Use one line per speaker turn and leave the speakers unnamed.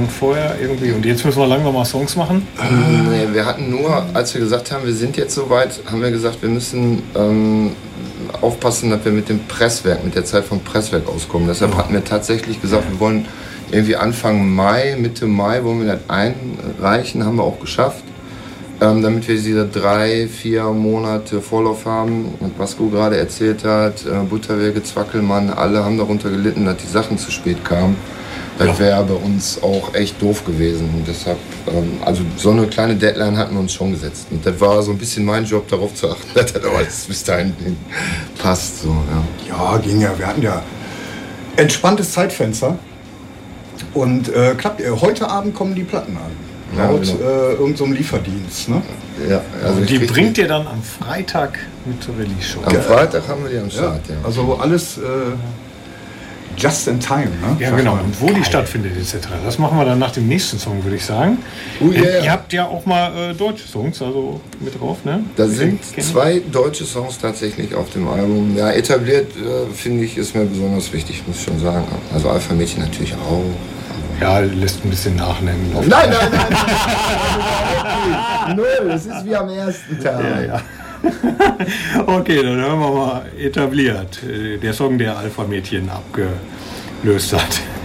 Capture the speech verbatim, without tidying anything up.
schon vorher irgendwie und jetzt müssen wir langsam mal Songs machen?
Ähm, nee, wir hatten nur, als wir gesagt haben, wir sind jetzt soweit, haben wir gesagt, wir müssen ähm, aufpassen, dass wir mit dem Presswerk, mit der Zeit vom Presswerk auskommen. Deshalb hatten wir tatsächlich gesagt, wir wollen irgendwie Anfang Mai, Mitte Mai wollen wir das einreichen, haben wir auch geschafft. Ähm, damit wir diese drei, vier Monate Vorlauf haben, und was Vasco gerade erzählt hat, äh, Butterwege, Zwackelmann, alle haben darunter gelitten, dass die Sachen zu spät kamen. Das ja. wäre bei uns auch echt doof gewesen. Und deshalb, ähm, also so eine kleine Deadline hatten wir uns schon gesetzt. Und das war so ein bisschen mein Job, darauf zu achten, dass das alles bis dahin passt. So,
ja. ja, ging ja. Wir hatten ja entspanntes Zeitfenster. Und äh, klappt, heute Abend kommen die Platten an. Laut ja, genau. äh, irgendeinem so Lieferdienst. Ne?
Ja,
also die bringt ihr dann am Freitag mit zur Release-Show.
Am Freitag haben wir die am Start, ja.
ja. Also alles äh, just in time. Ne?
Ja, genau. Und wo Geil. die stattfindet et cetera. Das machen wir dann nach dem nächsten Song, würde ich sagen.
Oh, yeah.
Ihr habt ja auch mal äh, deutsche Songs also mit drauf, ne?
Da sind zwei deutsche Songs tatsächlich auf dem Album. Ja, etabliert, äh, finde ich, ist mir besonders wichtig, muss ich schon sagen. Also Alpha Mädchen natürlich auch.
Ja, lässt ein bisschen nachnehmen.
Nein, nein, nein, nein, nein, null, es ist wie am ersten Tag.
Ja, ja. Okay, dann hören wir mal etabliert. Der Song, der Alpha Mädchen abgelöst hat.